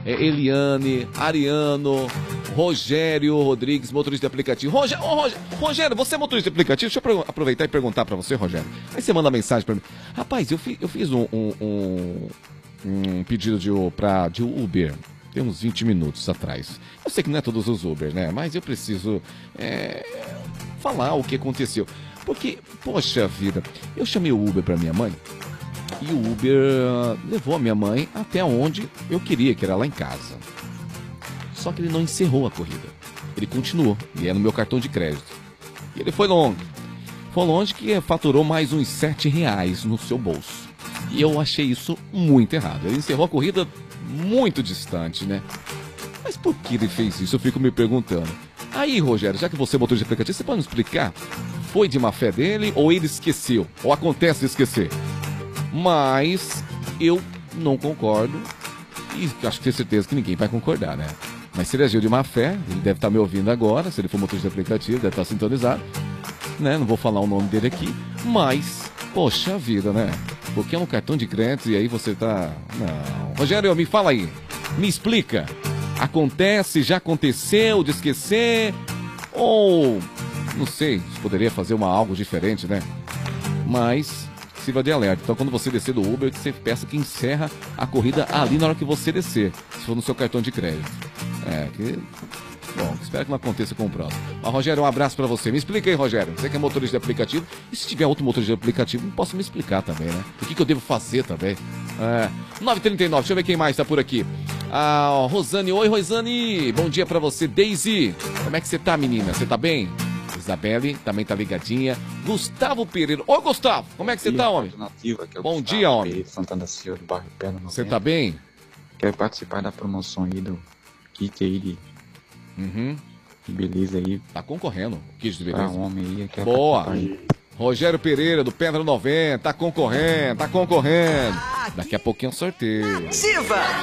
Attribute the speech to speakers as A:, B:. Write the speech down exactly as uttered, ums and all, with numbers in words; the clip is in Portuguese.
A: é, Eliane, Ariano, Rogério Rodrigues, motorista de aplicativo. Rogério, oh, Rogério, Rogério, você é motorista de aplicativo? Deixa eu aproveitar e perguntar pra você, Rogério. Aí você manda mensagem pra mim. Rapaz, eu, fi, eu fiz um, um, um, um pedido de, pra, de Uber. Tem uns vinte minutos atrás. Eu sei que não é todos os Uber, né? Mas eu preciso é, falar o que aconteceu. Porque, poxa vida, eu chamei o Uber pra minha mãe. E o Uber levou a minha mãe até onde eu queria, que era lá em casa. Só que ele não encerrou a corrida. Ele continuou. E é no meu cartão de crédito. E ele foi longe. Foi longe que faturou mais uns sete reais no seu bolso. E eu achei isso muito errado. Ele encerrou a corrida muito distante, né? Mas por que ele fez isso? Eu fico me perguntando. Aí, Rogério, já que você é motorista de aplicativo, você pode me explicar? Foi de má fé dele ou ele esqueceu? Ou acontece de esquecer? Mas eu não concordo. E acho que tenho certeza que ninguém vai concordar, né? Mas se ele agiu de má fé, ele deve estar me ouvindo agora. Se ele for motorista de aplicativo, deve estar sintonizado, né? Não vou falar o nome dele aqui. Mas, poxa vida, né? Porque é um cartão de crédito e aí você tá... Não. Rogério, me fala aí. Me explica. Acontece, já aconteceu de esquecer? Ou... Não sei, se poderia fazer uma algo diferente, né? Mas... sirva de alerta. Então, quando você descer do Uber, você peça que encerra a corrida ali na hora que você descer, se for no seu cartão de crédito. É, que... Bom, espero que não aconteça com o próximo. Mas, Rogério, um abraço pra você. Me explica aí, Rogério. Você que é motorista de aplicativo. E se tiver outro motorista de aplicativo, não posso me explicar também, né? O que, que eu devo fazer também? É... nove e trinta e nove, deixa eu ver quem mais tá por aqui. Ah, Rosane. Oi, Rosane. Bom dia pra você. Daisy, como é que você tá, menina? Você tá bem? Isabelle também tá ligadinha. Gustavo Pereira. Oi, Gustavo, como é que você tá, homem?
B: Nativa, que é o
A: Bom
B: Gustavo
A: dia, homem.
B: Pereira, Santana da Silva, do bairro Pedra
A: Você tá bem?
B: Quero participar da promoção aí do kit aí de,
A: Uhum.
B: de beleza aí.
A: Tá concorrendo. Kit de
B: Pra
A: beleza.
B: homem aí. quero
A: Boa.
B: participar aí.
A: Rogério Pereira, do Pedra noventa. Tá concorrendo, tá concorrendo. Daqui a pouquinho é um sorteio.
C: Ativa!